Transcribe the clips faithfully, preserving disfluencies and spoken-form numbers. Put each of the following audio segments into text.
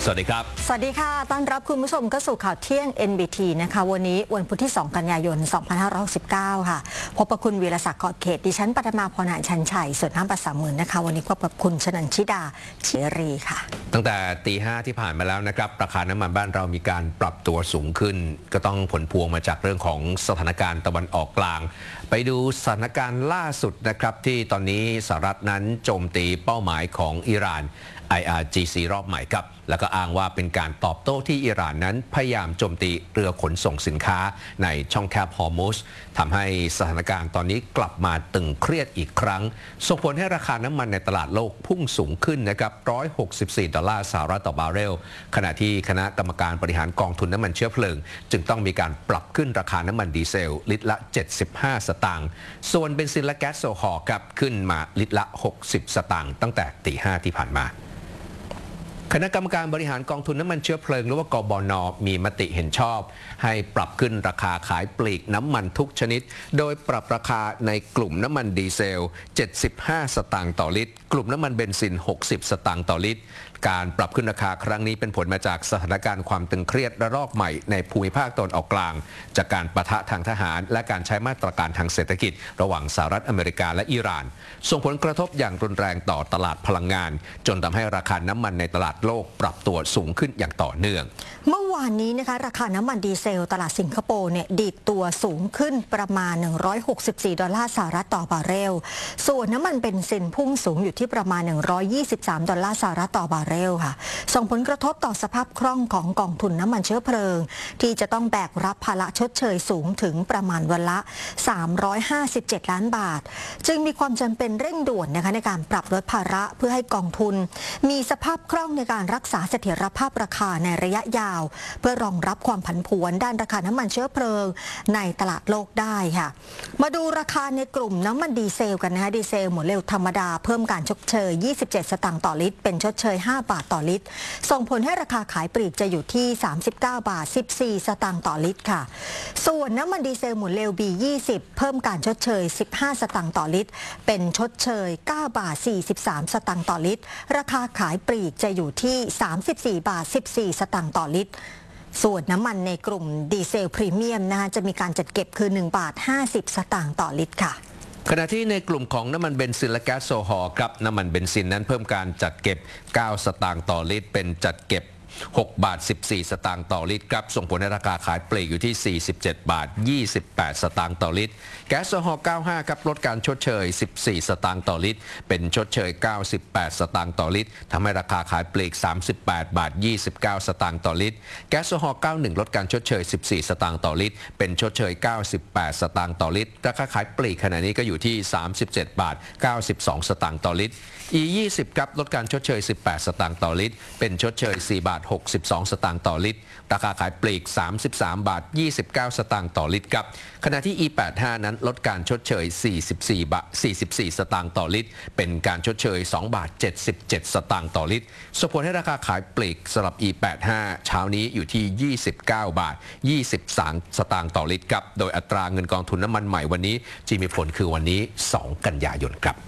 สวัสดีครับสวัสดีค่ะต้อนรับคุณผู้ชมเข้าสู่ข่าวเที่ยง เอ็น บี ที นะคะวันนี้วันพุธที่สองกันยายนสองพันห้าร้อยหกสิบเก้าค่ะพบกับคุณวีรศักดิ์ เกาะเขตดิฉันปฐมาพร หานชันชัยส่วนน้ำประสามหมื่นนะคะวันนี้พบกับคุณชนันชิดาเชรีค่ะตั้งแต่ตีห้าที่ผ่านมาแล้วนะครับราคาน้ำมันบ้านเรามีการปรับตัวสูงขึ้นก็ต้องผลพวงมาจากเรื่องของสถานการณ์ตะวันออกกลางไปดูสถานการณ์ล่าสุดนะครับที่ตอนนี้สหรัฐนั้นโจมตีเป้าหมายของอิหร่าน ไอ อาร์ จี ซี รอบใหม่ครับแล้วก็อ้างว่าเป็นการตอบโต้ที่อิหร่านนั้นพยายามโจมตีเรือขนส่งสินค้าในช่องแคบฮอร์มุสทำให้สถานการณ์ตอนนี้กลับมาตึงเครียดอีกครั้งส่งผลให้ราคาน้ำมันในตลาดโลกพุ่งสูงขึ้นนะครับหนึ่งร้อยหกสิบสี่ดอลลาร์สหรัฐต่อบาร์เรลขณะที่คณะกรรมการบริหารกองทุนน้ำมันเชื้อเพลิงจึงต้องมีการปรับขึ้นราคาน้ำมันดีเซลลิตรละเจ็ดสิบห้าสตางค์ส่วนเบนซินและแก๊สโซฮอล์ครับขึ้นมาลิตรละหกสิบสตางค์ตั้งแต่ตีห้าที่ผ่านมาคณะกรรมการบริหารกองทุนน้ำมันเชื้อเพลิงหรือว่ากบน.มีมติเห็นชอบให้ปรับขึ้นราคาขายปลีกน้ำมันทุกชนิดโดยปรับราคาในกลุ่มน้ำมันดีเซลเจ็ดสิบห้าสตางค์ต่อลิตรกลุ่มน้ำมันเบนซินหกสิบสตางค์ต่อลิตรการปรับขึ้นราคาครั้งนี้เป็นผลมาจากสถานการณ์ความตึงเครียดระลอกใหม่ในภูมิภาคตะวันออกกลางจากการปะทะทางทหารและการใช้มาตรการทางเศรษฐกิจระหว่างสหรัฐอเมริกาและอิหร่านส่งผลกระทบอย่างรุนแรงต่อตลาดพลังงานจนทำให้ราคาน้ำมันในตลาดโลกปรับตัวสูงขึ้นอย่างต่อเนื่องเมื่อวานนี้นะคะราคาน้ำมันดีเซลตลาดสิงคโปร์เนี่ยดีดตัวสูงขึ้นประมาณหนึ่งร้อยหกสิบสี่ดอลลาร์สหรัฐต่อบาร์เรลส่วนน้ำมันเบนซินพุ่งสูงอยู่ที่ประมาณหนึ่งร้อยยี่สิบสามดอลลาร์สหรัฐต่อบาร์เรลค่ะส่งผลกระทบต่อสภาพคล่องของกองทุนน้ำมันเชื้อเพลิงที่จะต้องแบกรับภาระชดเชยสูงถึงประมาณวันละสามร้อยห้าสิบเจ็ดล้านบาทจึงมีความจำเป็นเร่งด่วนนะคะในการปรับลดภาระเพื่อให้กองทุนมีสภาพคล่องในการรักษาเสถียรภาพราคาในระยะยาวเพื่อรองรับความผันผวนด้านราคาน้ำมันเชื้อเพลิงในตลาดโลกได้ค่ะมาดูราคาในกลุ่มน้ำมันดีเซลกันนะคะดีเซลหมวดเร็วธรรมดาเพิ่มการชดเชยยี่สิบเจ็ดสตางค์ต่อลิตรเป็นชดเชยห้าบาทต่อลิตรส่งผลให้ราคาขายปลีกจะอยู่ที่สามสิบเก้าบาทสิบสี่สตางค์ต่อลิตรค่ะส่วนน้ำมันดีเซลหมุนเร็ว บี ยี่สิบ เพิ่มการชดเชยสิบห้าสตางค์ต่อลิตรเป็นชดเชยเก้าบาทสี่สิบสามสตางค์ต่อลิตรราคาขายปลีกจะอยู่ที่สามสิบสี่บาทสิบสี่สตางค์ต่อลิตรส่วนน้ำมันในกลุ่มดีเซลพรีเมียมนะคะจะมีการจัดเก็บคือหนึ่งบาทห้าสิบสตางค์ต่อลิตรค่ะขณะที่ในกลุ่มของน้ำมันเบนซินและแก๊สโซฮอล์ครับน้ำมันเบนซินนั้นเพิ่มการจัดเก็บเก้าสตางค์ต่อลิตรเป็นจัดเก็บหกบาทสิบสี่สตางค์ต่อลิตรครับส่งผลให้ราคาขายปลีกอยู่ที่สี่สิบเจ็ดบาทยี่สิบแปดสตางค์ต่อลิตรแก๊สโซฮอล์เก้าสิบห้าครับลดการชดเชยสิบสี่สตางค์ต่อลิตรเป็นชดเชยเก้าสิบแปดสตางค์ต่อลิตรทำให้ราคาขายปลีกสามสิบแปดบาทยี่สิบเก้าสตางค์ต่อลิตรแก๊สโซฮอล์เก้าสิบเอ็ดลดการชดเชยสิบสี่สตางค์ต่อลิตรเป็นชดเชยเก้าสิบแปดสตางค์ต่อลิตรราคาขายปลีกขณะนี้ก็อยู่ที่สามสิบเจ็ดบาทเก้าสิบสองสตางค์ต่อลิตร อี ยี่สิบ ครับลดการชดเชยสิบแปดสตางค์ต่อลิตรเป็นชดเชยสี่บาทหกสิบสองสตางค์ต่อลิตรราคาขายปลีกสามสิบสามบาทยี่สิบเก้าสตางค์ต่อลิตรครับขณะที่ อี แปดสิบห้า นั้นลดการชดเชยสี่สิบสี่บาทสี่สิบสี่สตางค์ต่อลิตรเป็นการชดเชยสองบาทเจ็ดสิบเจ็ดสตางค์ต่อลิตรส่งผลให้ราคาขายปลีกสำหรับ อี แปดสิบห้า เช้านี้อยู่ที่ยี่สิบเก้าบาทยี่สิบสามสตางค์ต่อลิตรครับโดยอัตราเงินกองทุนน้ำมันใหม่วันนี้ที่มีผลคือวันนี้สองกันยายนครับ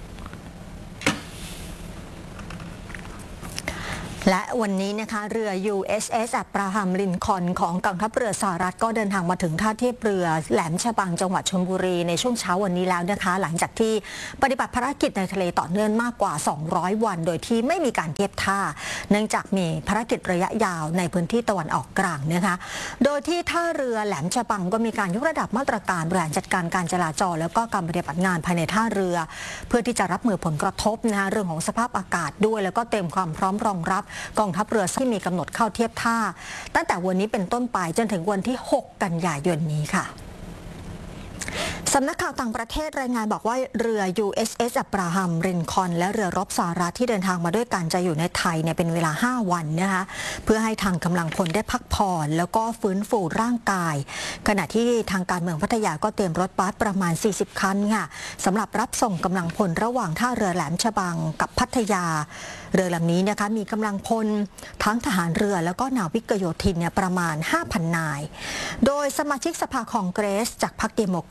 และวันนี้นะคะเรือ ยู เอส เอส อับราฮัมลินคอล์นของกองทัพเรือสหรัฐก็เดินทางมาถึงท่าเทียบเรือแหลมฉบังจังหวัดชลบุรีในช่วงเช้าวันนี้แล้วนะคะหลังจากที่ปฏิบัติภารกิจในทะเลต่อเนื่องมากกว่าสองร้อยวันโดยที่ไม่มีการเทียบท่าเนื่องจากมีภารกิจระยะยาวในพื้นที่ตะวันออกกลางนะคะโดยที่ท่าเรือแหลมฉบังก็มีการยกระดับมาตรการบริหารจัดการการจราจรแล้วก็การปฏิบัติงานภายในท่าเรือเพื่อที่จะรับมือผลกระทบนะคะเรื่องของสภาพอากาศด้วยแล้วก็เตรียมความพร้อมรองรับกองทัพเรือที่มีกำหนดเข้าเทียบท่าตั้งแต่วันนี้เป็นต้นไปจนถึงวันที่หกกันยายนนี้ค่ะสำนักข่าวต่างประเทศรายงานบอกว่าเรือ ยู เอส เอส อับราฮัมลินคอล์นและเรือรบสหรัฐที่เดินทางมาด้วยกันจะอยู่ในไทยเนี่ยเป็นเวลาห้าวันนะคะเพื่อให้ทางกำลังพลได้พักผ่อนแล้วก็ฟื้นฟูร่างกายขณะที่ทางการเมืองพัทยาก็เตรียมรถบัสประมาณสี่สิบคันค่ะสำหรับรับส่งกำลังพลระหว่างท่าเรือแหลมฉบังกับพัทยาเรือลำนี้นะคะมีกำลังพลทั้งทหารเรือแล้วก็นาวิกโยธินเนี่ยประมาณ ห้าพัน นายโดยสมาชิกสภาคองเกรสจากพรรคเดโมแครตระบุ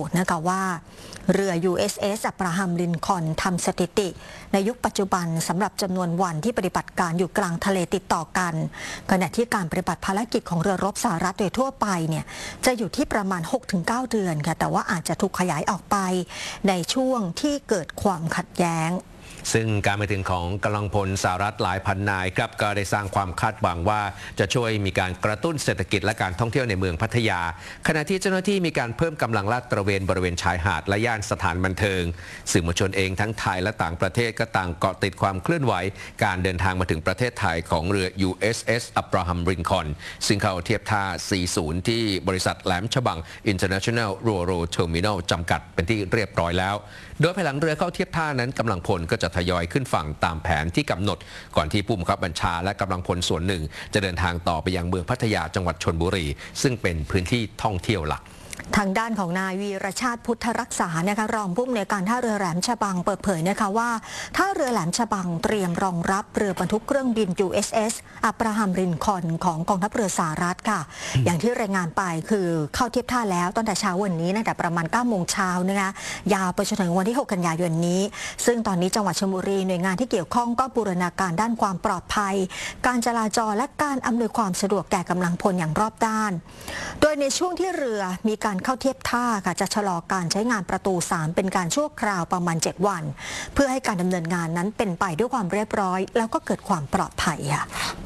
บุนะคะว่าเรือ ยู เอส เอส อับราฮัมลินคอล์นทำสถิติในยุคปัจจุบันสำหรับจำนวนวันที่ปฏิบัติการอยู่กลางทะเลติดต่อกันขณะที่การปฏิบัติภารกิจของเรือรบสหรัฐโดยทั่วไปเนี่ยจะอยู่ที่ประมาณ หกถึงเก้า เดือนค่ะแต่ว่าอาจจะถูกขยายออกไปในช่วงที่เกิดความขัดแย้งซึ่งการมาถึงของกำลังพลสหรัฐหลายพันนายครับก็ได้สร้างความคาดหวังว่าจะช่วยมีการกระตุ้นเศรษฐกิจและการท่องเที่ยวในเมืองพัทยาขณะที่เจ้าหน้าที่มีการเพิ่มกำลังลาดตระเวนบริเวณชายหาดและย่านสถานบันเทิงสื่อมวลชนเองทั้งไทยและต่างประเทศก็ต่างเกาะติดความเคลื่อนไหวการเดินทางมาถึงประเทศไทยของเรือ ยู เอส เอส อับราฮัมลินคอล์นซึ่งเข้าเทียบท่า สี่สิบ ที่บริษัทแหลมฉบัง International Ro-Ro Terminal จำกัดเป็นที่เรียบร้อยแล้วโดยภายหลังเรือเข้าเทียบท่านั้นกำลังพลก็จะทยอยขึ้นฝั่งตามแผนที่กำหนดก่อนที่ผู้บังคับบัญชาและกำลังพลส่วนหนึ่งจะเดินทางต่อไปยังเมืองพัทยาจังหวัดชลบุรีซึ่งเป็นพื้นที่ท่องเที่ยวหลักทางด้านของนายวีรชาติพุทธรักษานะคะรองผู้อำนวยการท่าเรือแหลมฉบังเปิดเผยนะคะว่าท่าเรือแหลมฉบังเตรียมรองรับเรือบรรทุกเครื่องบิน ยู เอส เอส อับราฮัมลินคอล์นของกองทัพเรือสหรัฐค่ะ อย่างที่รายงานไปคือเข้าเทียบท่าแล้วตั้งแต่เช้าวันนี้ตั้งแต่ประมาณเก้าโมงเช้านะคะยาวไปจนถึงวันที่หกกันยายนนี้ซึ่งตอนนี้จังหวัดชลบุรีหน่วยงานที่เกี่ยวข้องก็บูรณาการด้านความปลอดภัยการจราจรและการอำนวยความสะดวกแก่กำลังพลอย่างรอบด้านโดยในช่วงที่เรือมีการเข้าเทียบท่าจะชะลอการใช้งานประตู สาม เป็นการชั่วคราวประมาณ เจ็ด วันเพื่อให้การดำเนินงานนั้นเป็นไปด้วยความเรียบร้อยแล้วก็เกิดความปลอดภัยค่ะ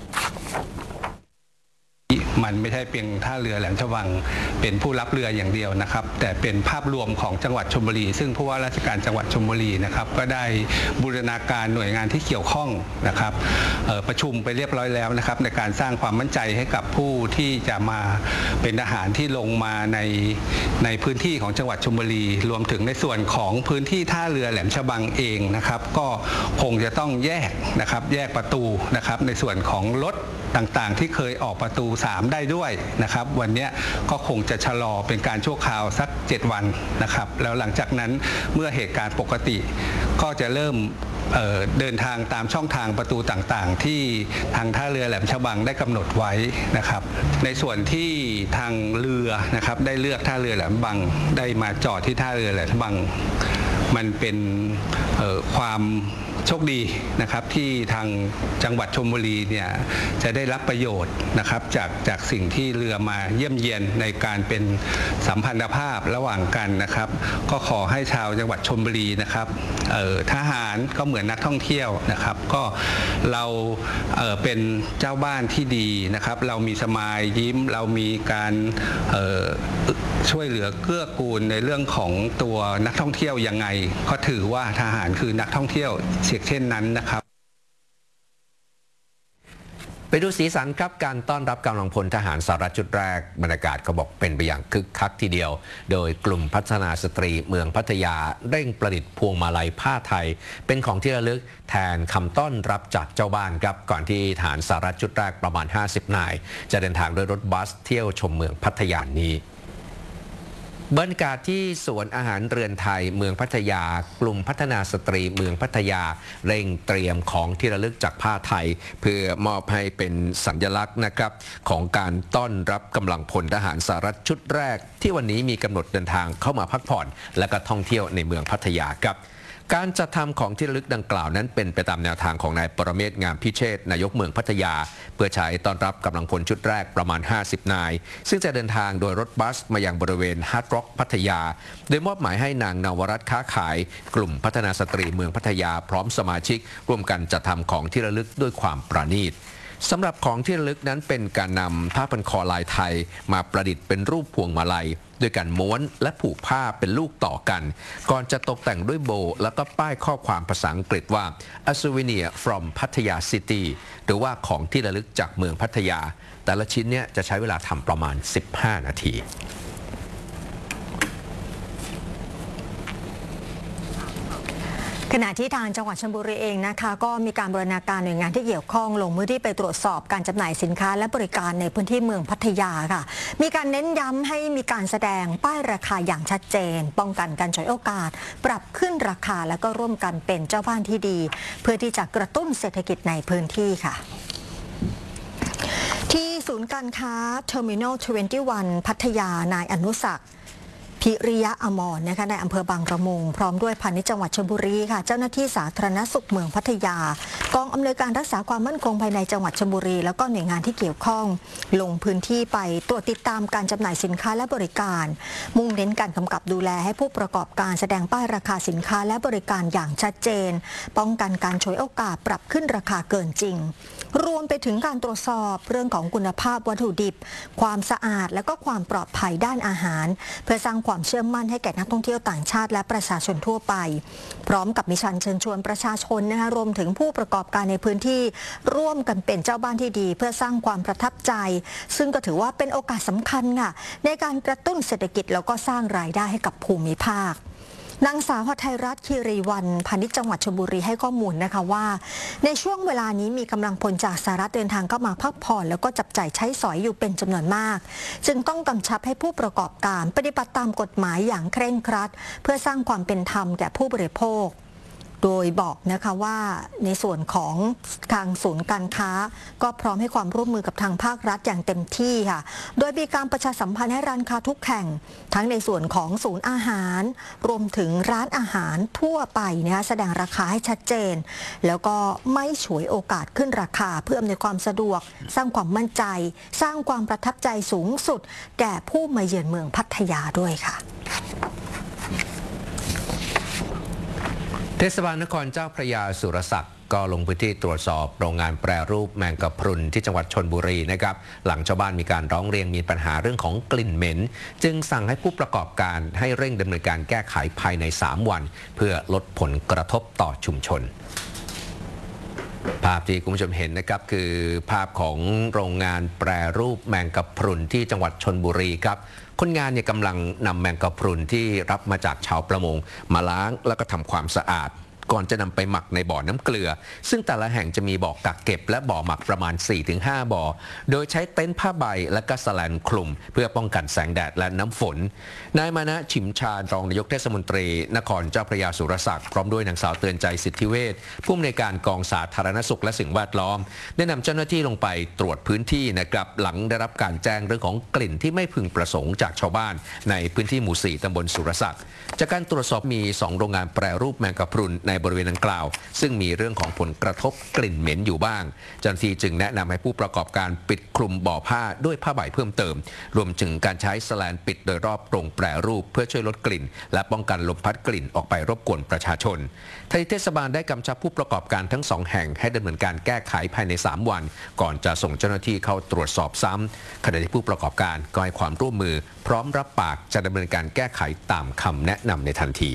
มันไม่ใช่เพียงท่าเรือแหลมฉบังเป็นผู้รับเรืออย่างเดียวนะครับแต่เป็นภาพรวมของจังหวัดชลบุรีซึ่งผู้ว่าราชการจังหวัดชลบุรีนะครับก็ได้บูรณาการหน่วยงานที่เกี่ยวข้องนะครับประชุมไปเรียบร้อยแล้วนะครับในการสร้างความมั่นใจให้กับผู้ที่จะมาเป็นทหารที่ลงมาในในพื้นที่ของจังหวัดชลบุรีรวมถึงในส่วนของพื้นที่ท่าเรือแหลมฉบังเองนะครับก็คงจะต้องแยกนะครับแยกประตูนะครับในส่วนของรถต่างๆที่เคยออกประตู สาม ได้ด้วยนะครับวันนี้ก็คงจะชะลอเป็นการชั่วคราวสักเจ็ดวันนะครับแล้วหลังจากนั้นเมื่อเหตุการณ์ปกติก็จะเริ่ม เอ่อ เดินทางตามช่องทางประตูต่างๆที่ทางท่าเรือแหลมฉบังได้กำหนดไว้นะครับในส่วนที่ทางเรือนะครับได้เลือกท่าเรือแหลมฉบังได้มาจอดที่ท่าเรือแหลมฉบังมันเป็นความโชคดีนะครับที่ทางจังหวัดชลบุรีเนี่ยจะได้รับประโยชน์นะครับจากจากสิ่งที่เรือมาเยี่ยมเยียนในการเป็นสัมพันธภาพระหว่างกันนะครับก็ขอให้ชาวจังหวัดชลบุรีนะครับทหารก็เหมือนนักท่องเที่ยวนะครับก็เราเเป็นเจ้าบ้านที่ดีนะครับเรามีสมายยิ้มเรามีการช่วยเหลือเกื้อกูลในเรื่องของตัวนักท่องเที่ยวยังไงก็ถือว่าทหารคือนักท่องเที่ยวเช่นนั้นนะครับไปดูสีสันครับการต้อนรับกำลังพลทหารสหรัฐชุดแรกบรรยากาศเขาบอกเป็นไปอย่างคึกคักทีเดียวโดยกลุ่มพัฒนาสตรีเมืองพัทยาเร่งประดิษฐ์พวงมาลัยผ้าไทยเป็นของที่ระลึกแทนคำต้อนรับจากเจ้าบ้านครับก่อนที่ทหารสหรัฐชุดแรกประมาณห้าสิบนายจะเดินทางด้วยรถบัสเที่ยวชมเมืองพัทยานี้บรรยากาศที่สวนอาหารเรือนไทยเมืองพัทยากลุ่มพัฒนาสตรีเมืองพัทยาเร่งเตรียมของที่ระลึกจากผ้าไทยเพื่อมอบให้เป็นสัญลักษณ์นะครับของการต้อนรับกำลังพลทหารสหรัฐชุดแรกที่วันนี้มีกำหนดเดินทางเข้ามาพักผ่อนและก็ท่องเที่ยวในเมืองพัทยาครับการจัดทำของที่ระลึกดังกล่าวนั้นเป็นไปตามแนวทางของนายปรเมศ งามพิเชษฐ์นายกเมืองพัทยาเพื่อใช้ต้อนรับกำลังพลชุดแรกประมาณห้าสิบนายซึ่งจะเดินทางโดยรถบัสมายังบริเวณฮาร์ดร็อกพัทยาโดยมอบหมายให้นางนวรัตน์ค้าขายกลุ่มพัฒนาสตรีเมืองพัทยาพร้อมสมาชิกร่วมกันจัดทำของที่ระลึกด้วยความประณีตสำหรับของที่ระลึกนั้นเป็นการนำผ้าพันคอลายไทยมาประดิษฐ์เป็นรูปพวงมาลัยด้วยการม้วนและผูกผ้าเป็นลูกต่อกันก่อนจะตกแต่งด้วยโบแล้วก็ป้ายข้อความภาษาอังกฤษว่า A souvenir from Pattaya City หรือว่าของที่ระลึกจากเมืองพัทยาแต่ละชิ้นเนี่ยจะใช้เวลาทำประมาณสิบห้านาทีขณะที่ทางจังหวัดชลบุรีเองนะคะก็มีการบูรณาการหน่วยงานที่เกี่ยวข้องลงพื้นที่ไปตรวจสอบการจำหน่ายสินค้าและบริการในพื้นที่เมืองพัทยาค่ะมีการเน้นย้ำให้มีการแสดงป้ายราคาอย่างชัดเจนป้องกันการฉวยโอกาสปรับขึ้นราคาและก็ร่วมกันเป็นเจ้าบ้านที่ดีเพื่อที่จะกระตุ้นเศรษฐกิจในพื้นที่ค่ะที่ศูนย์การค้า Terminal ยี่สิบเอ็ด พัทยานายอนุศักดิ์พิพิริยะอมรนะคะในอำเภอบางระมุงพร้อมด้วยพาณิชย์จังหวัดชลบุรีค่ะเจ้าหน้าที่สาธารณสุขเมืองพัทยากองอำนวยการรักษาความมั่นคงภายในจังหวัดชลบุรีแล้วก็หน่วยงานที่เกี่ยวข้องลงพื้นที่ไปตรวจติดตามการจำหน่ายสินค้าและบริการมุ่งเน้นการกำกับดูแลให้ผู้ประกอบการแสดงป้ายราคาสินค้าและบริการอย่างชัดเจนป้องกันการฉวยโอกาสปรับขึ้นราคาเกินจริงรวมไปถึงการตรวจสอบเรื่องของคุณภาพวัตถุดิบความสะอาดและก็ความปลอดภัยด้านอาหารเพื่อสร้างความเชื่อมั่นให้แก่นักท่องเที่ยวต่างชาติและประชาชนทั่วไปพร้อมกับมิชชั่นเชิญชวนประชาชนนะคะรวมถึงผู้ประกอบการในพื้นที่ร่วมกันเป็นเจ้าบ้านที่ดีเพื่อสร้างความประทับใจซึ่งก็ถือว่าเป็นโอกาสสำคัญค่ะในการกระตุ้นเศรษฐกิจแล้วก็สร้างรายได้ให้กับภูมิภาคนางสาวหทัยรัตน์คีรีวรรณพาณิชย์จังหวัดชลบุรีให้ข้อมูลนะคะว่าในช่วงเวลานี้มีกำลังพลจากสหรัฐเดินทางเข้ามาพักผ่อนแล้วก็จับจ่ายใช้สอยอยู่เป็นจำนวนมากจึงต้องกำชับให้ผู้ประกอบการปฏิบัติตามกฎหมายอย่างเคร่งครัดเพื่อสร้างความเป็นธรรมแก่ผู้บริโภคโดยบอกนะคะว่าในส่วนของทางศูนย์การค้าก็พร้อมให้ความร่วมมือกับทางภาครัฐอย่างเต็มที่ค่ะโดยมีการประชาสัมพันธ์ให้ร้านค้าทุกแห่งทั้งในส่วนของศูนย์อาหารรวมถึงร้านอาหารทั่วไปนะคะแสดงราคาให้ชัดเจนแล้วก็ไม่ฉวยโอกาสขึ้นราคาเพื่ออำนวยความสะดวกสร้างความมั่นใจสร้างความประทับใจสูงสุดแก่ผู้มาเยือนเมืองพัทยาด้วยค่ะเทศบาลนครเจ้าพระยาสุรศักดิ์ก็ลงพื้นที่ตรวจสอบโรงงานแปรรูปแมงกะพรุนที่จังหวัดชลบุรีนะครับหลังชาวบ้านมีการร้องเรียนมีปัญหาเรื่องของกลิ่นเหม็นจึงสั่งให้ผู้ประกอบการให้เร่งดำเนินการแก้ไขภายในสามวันเพื่อลดผลกระทบต่อชุมชนภาพที่คุณผู้ชมเห็นนะครับคือภาพของโรงงานแปรรูปแมงกะพรุนที่จังหวัดชลบุรีครับคนงานเนี่ยกำลังนำแมงกะพรุนที่รับมาจากชาวประมงมาล้างแล้วก็ทำความสะอาดก่อนจะนำไปหมักในบ่อน้ำเกลือซึ่งแต่ละแห่งจะมีบ่อกักเก็บและบ่อหมักประมาณ สี่ถึงห้า บ่อโดยใช้เต็นท์ผ้าใบและก็สแลนคลุมเพื่อป้องกันแสงแดดและน้ำฝนนายมานะฉิมชาญรองนายกเทศมนตรีนครเจ้าพระยาสุรศักดิ์พร้อมด้วยนางสาวเตือนใจสิทธิเวชผู้อำนวยการกองสาธารณสุขและสิ่งแวดล้อมได้นำเจ้าหน้าที่ลงไปตรวจพื้นที่นะครับหลังได้รับการแจ้งเรื่องของกลิ่นที่ไม่พึงประสงค์จากชาวบ้านในพื้นที่หมู่ สี่ ตำบลสุรศักดิ์จากการตรวจสอบมีสองโรงงานแปรรูปแมงกะพรุนในบริเวณดังกล่าวซึ่งมีเรื่องของผลกระทบกลิ่นเหม็นอยู่บ้างเจ้าหน้าที่จึงแนะนำให้ผู้ประกอบการปิดคลุมบ่อผ้าด้วยผ้าใบเพิ่มเติมรวมถึงการใช้แสแลนปิดโดยรอบโรงแปรรูปเพื่อช่วยลดกลิ่นและป้องกันลมพัดกลิ่นออกไปรบกวนประชาชนทางเทศบาลได้กำชับผู้ประกอบการทั้งสองแห่งให้ดำเนินการแก้ไขภายในสามวันก่อนจะส่งเจ้าหน้าที่เข้าตรวจสอบซ้ำขณะที่ผู้ประกอบการก็ให้ความร่วมมือพร้อมรับปากจะดำเนินการแก้ไขตามคำแนะนำในทันที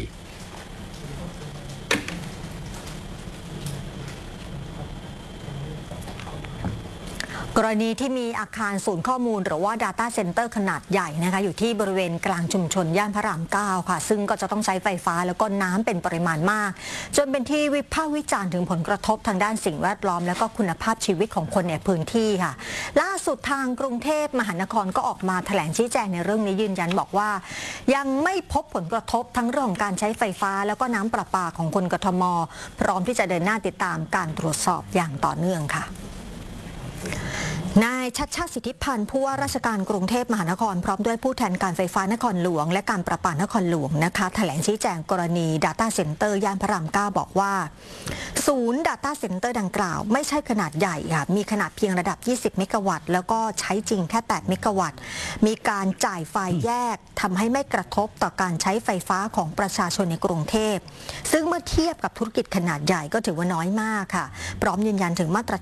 กรณีที่มีอาคารศูนย์ข้อมูลหรือว่า Data Center ขนาดใหญ่นะคะอยู่ที่บริเวณกลางชุมชนย่านพระรามเก้าค่ะซึ่งก็จะต้องใช้ไฟฟ้าแล้วก็น้ำเป็นปริมาณมากจนเป็นที่วิพากษ์วิจารณ์ถึงผลกระทบทางด้านสิ่งแวดล้อมและก็คุณภาพชีวิตของคนในพื้นที่ค่ะล่าสุดทางกรุงเทพมหานครก็ออกมาแถลงชี้แจงในเรื่องนี้ยืนยันบอกว่ายังไม่พบผลกระทบทั้งเรื่องของการใช้ไฟฟ้าแล้วก็น้ำประปาของคนกทมพร้อมที่จะเดินหน้าติดตามการตรวจสอบอย่างต่อเนื่องค่ะนายชัชชาติสิทธิพันธ์ผู้ว่าราชการกรุงเทพมหานครพร้อมด้วยผู้แทนการไฟฟ้านครหลวงและการประปานครหลวงนะคะแถลงชี้แจงกรณี Data Center ย่านพระรามเก้าบอกว่าศูนย์ Data Center ดังกล่าวไม่ใช่ขนาดใหญ่ค่ะมีขนาดเพียงระดับยี่สิบเมกะวัตต์แล้วก็ใช้จริงแค่แปดเมกะวัตต์มีการจ่ายไฟแยกทำให้ไม่กระทบต่อการใช้ไฟฟ้าของประชาชนในกรุงเทพซึ่งเมื่อเทียบกับธุรกิจขนาดใหญ่ก็ถือว่าน้อยมากค่ะพร้อมยืนยันถึงมาตร